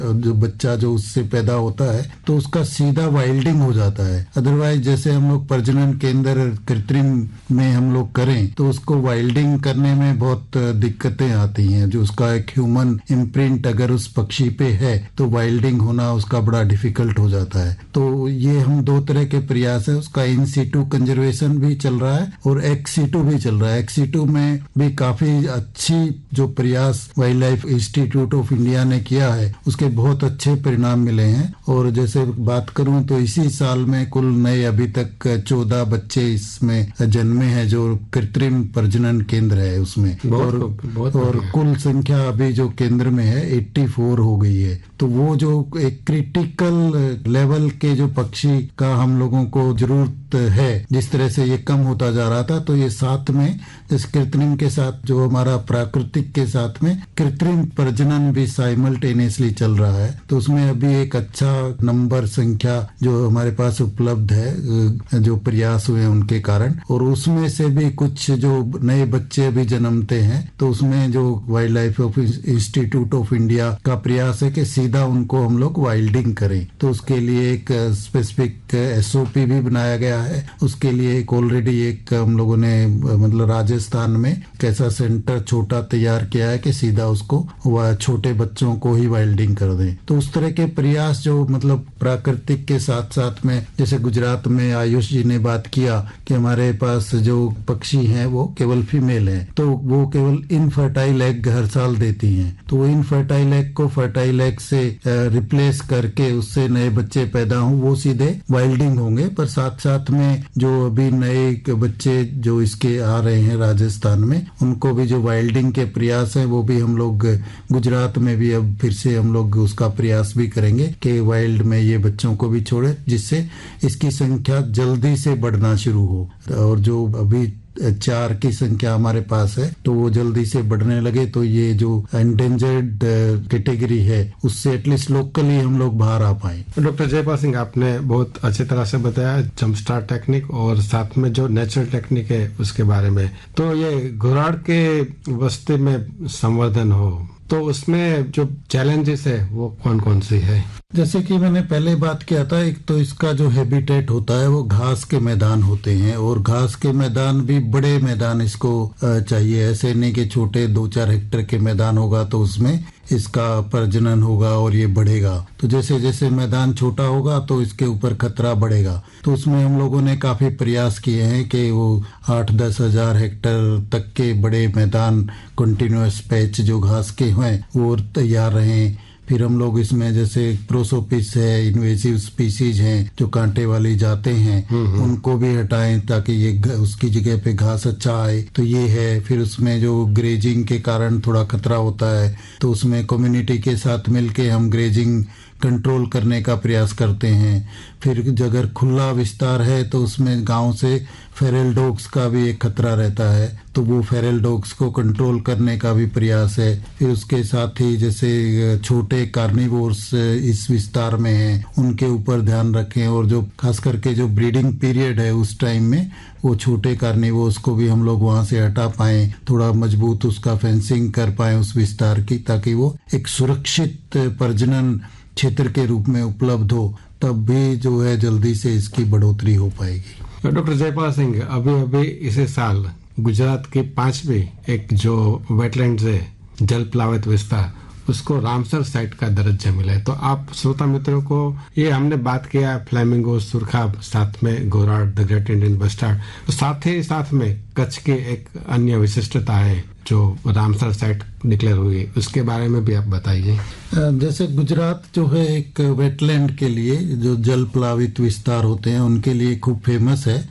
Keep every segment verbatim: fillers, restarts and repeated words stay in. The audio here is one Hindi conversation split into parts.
जो बच्चा जो उससे पैदा होता है तो उसका सीधा वाइल्डिंग हो जाता है। अदरवाइज जैसे हम लोग प्रजनन केंद्र कृत्रिम में हम लोग करें तो उसको वाइल्डिंग करने में बहुत दिक्कतें आती हैं। जो उसका एक ह्यूमन इम्प्रिंट अगर उस पक्षी पे है तो वाइल्डिंग होना उसका बड़ा डिफिकल्ट हो जाता है। तो ये हम दो तरह के प्रयास है, उसका इन सीटू कंजर्वेशन भी चल रहा है और एक्स सीटू भी चल रहा है। एक्स सीटू में भी काफी अच्छी जो प्रयास wild life institute of India ने किया है उसके बहुत अच्छे परिणाम मिले हैं। और जैसे बात करूं तो इसी साल में कुल नए अभी तक चौदह बच्चे इसमें जन्मे हैं जो कृत्रिम प्रजनन केंद्र है उसमें। बहुत, और, बहुत और कुल संख्या अभी जो केंद्र में है चौरासी हो गई है। तो वो जो एक क्रिटिकल लेवल के जो पक्षी का हम लोगों को जरूरत है, जिस तरह से ये कम होता जा रहा था, तो ये साथ में इस कृत्रिम के साथ जो हमारा प्राकृतिक के साथ में कृत्रिम प्रजनन भी साइमल्टेनियसली चल रहा है। तो उसमें अभी एक अच्छा नंबर संख्या जो हमारे पास उपलब्ध है जो प्रयास हुए उनके कारण, और उसमें से भी कुछ जो नए बच्चे अभी जन्मते हैं तो उसमें जो wild life institute of India का प्रयास है कि सीधा उनको हम लोग वाइल्डिंग करें। तो उसके लिए एक स्पेसिफिक एसओपी भी बनाया गया है। उसके लिए एक ऑलरेडी एक हम लोगों ने मतलब राजस्थान में कैसा सेंटर छोटा तैयार किया है कि सीधा उसको वह छोटे बच्चों को ही वाइल्डिंग कर दें। तो उस तरह के प्रयास जो मतलब प्राकृतिक के साथ साथ में, जैसे गुजरात में आयुष जी ने बात किया कि हमारे पास जो पक्षी हैं वो केवल फीमेल हैं, तो वो केवल इनफर्टाइल एग हर साल देती हैं। तो वो इनफर्टाइल एग को फर्टाइल एग से रिप्लेस करके उससे नए बच्चे पैदा हों, वो सीधे वाइल्डिंग होंगे। पर साथ साथ में जो अभी नए बच्चे जो इसके आ रहे हैं राजस्थान में, उनको भी जो वाइल्डिंग के प्रयास हैं वो भी हम लोग गुजरात में भी अब फिर से हम लोग उसका प्रयास भी करेंगे कि वाइल्ड में ये बच्चों को भी छोड़े, जिससे इसकी संख्या जल्दी से बढ़ना शुरू हो। और जो अभी चार की संख्या हमारे पास है तो वो जल्दी से बढ़ने लगे, तो ये जो एंडेंजर्ड कैटेगरी है उससे एटलीस्ट लोकली हम लोग बाहर आ पाए। डॉक्टर जयपाल सिंह, आपने बहुत अच्छी तरह से बताया जंप स्टार्ट टेक्निक और साथ में जो नेचुरल टेक्निक है उसके बारे में। तो ये घुराड़ के बस्ती में संवर्धन हो तो उसमें जो चैलेंजेस है वो कौन कौन सी है? जैसे कि मैंने पहले बात किया था, एक तो इसका जो हैबिटेट होता है वो घास के मैदान होते हैं, और घास के मैदान भी बड़े मैदान इसको चाहिए। ऐसे नहीं कि छोटे दो चार हेक्टेयर के मैदान होगा तो उसमें इसका प्रजनन होगा और ये बढ़ेगा। तो जैसे जैसे मैदान छोटा होगा तो इसके ऊपर खतरा बढ़ेगा। तो उसमें हम लोगों ने काफी प्रयास किए हैं कि वो आठ दस हजार हेक्टेयर तक के बड़े मैदान कंटिन्यूअस पैच जो घास के हैं वो तैयार रहें। फिर हम लोग इसमें जैसे प्रोसोपिस है, इन्वेसिव स्पीसीज हैं जो कांटे वाली जाते हैं, उनको भी हटाएं ताकि ये उसकी जगह पे घास अच्छा आए। तो ये है। फिर उसमें जो ग्रेजिंग के कारण थोड़ा खतरा होता है तो उसमें कम्युनिटी के साथ मिलके हम ग्रेजिंग कंट्रोल करने का प्रयास करते हैं। फिर अगर खुला विस्तार है तो उसमें गांव से फेरल डॉग्स का भी एक खतरा रहता है, तो वो फेरल डॉग्स को कंट्रोल करने का भी प्रयास है। फिर उसके साथ ही जैसे छोटे कार्निवोर्स इस विस्तार में हैं उनके ऊपर ध्यान रखें, और जो खास करके जो ब्रीडिंग पीरियड है उस टाइम में वो छोटे कार्निवोर्स को भी हम लोग वहां से हटा पाएं, थोड़ा मजबूत उसका फेंसिंग कर पाएं उस विस्तार की, ताकि वो एक सुरक्षित प्रजनन क्षेत्र के रूप में उपलब्ध हो। तब भी जो है जल्दी से इसकी बढ़ोतरी हो पाएगी। डॉक्टर जयपाल सिंह, अभी अभी इसी साल गुजरात के पांचवी एक जो वेटलैंड्स है जल प्लावित विस्तार, उसको रामसर साइट का दर्जा मिला है। तो आप श्रोता मित्रों को, ये हमने बात किया फ्लैमिंगो, सुरखा, साथ में घुराड़, द ग्रेट इंडियन बस्टार्ड, तो साथ ही साथ में कच्छ की एक अन्य विशिष्टता है जो रामसर साइट डिक्लेयर हुई, उसके बारे में भी आप बताइए। जैसे गुजरात जो है एक वेटलैंड के लिए जो जल प्लावित विस्तार होते हैं उनके लिए खूब फेमस है,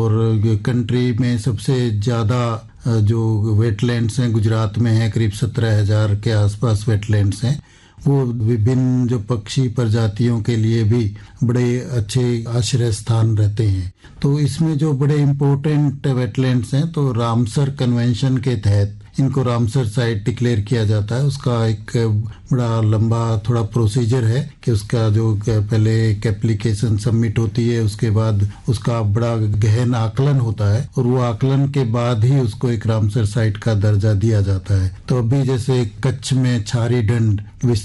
और कंट्री में सबसे ज्यादा जो वेटलैंड्स हैं गुजरात में है, करीब सत्रह हजार के आसपास वेटलैंड्स हैं। वो विभिन्न जो पक्षी प्रजातियों के लिए भी बड़े अच्छे आश्रय स्थान रहते हैं। तो इसमें जो बड़े इम्पोर्टेंट वेटलैंड्स हैं तो रामसर कन्वेंशन के तहत इनको रामसर साइट डिक्लेयर किया जाता है। उसका एक बड़ा लंबा थोड़ा प्रोसीजर है कि उसका जो पहले एक एप्लीकेशन सबमिट होती है, उसके बाद उसका बड़ा गहन आकलन होता है, और वो आकलन के बाद ही उसको एक रामसर साइट का दर्जा दिया जाता है। तो अभी जैसे कच्छ में छारी ढंड